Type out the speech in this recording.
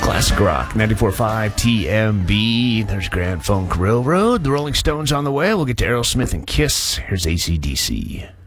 Classic Rock, 94.5 TMB. There's Grand Funk Railroad. The Rolling Stones on the way. We'll get to Aerosmith and Kiss. Here's AC/DC.